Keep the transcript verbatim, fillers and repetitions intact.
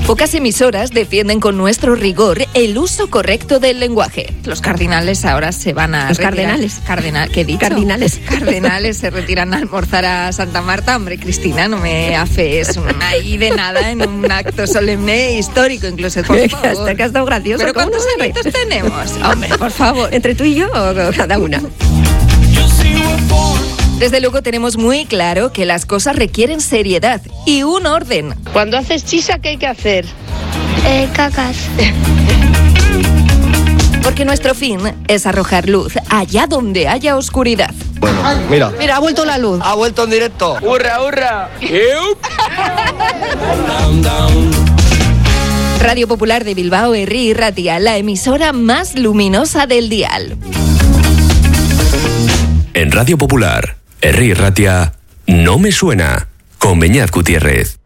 Pocas emisoras defienden con nuestro rigor el uso correcto del lenguaje. Los cardinales ahora se van a Los retirar. cardenales. Cardinal, ¿qué he dicho? Cardinales. Cardenales se retiran a almorzar a Santa Marta. Hombre, Cristina, no me afees una ahí de nada en un acto solemne histórico, incluso, por favor. Hasta que ha estado gracioso. ¿Pero ¿Cómo cuántos no se ríe? añitos tenemos? Hombre, por favor. ¿Entre tú y yo o cada una? Desde luego tenemos muy claro que las cosas requieren seriedad y un orden. Cuando haces chisa, ¿qué hay que hacer? Eh, cacas. Porque nuestro fin es arrojar luz allá donde haya oscuridad. Bueno, mira. Mira, ha vuelto la luz. Ha vuelto en directo. ¡Hurra, hurra! Radio Popular de Bilbao, Herri y Ratia, la emisora más luminosa del dial. En Radio Popular, Herri y Ratia, No me suena, con Beñat Gutiérrez.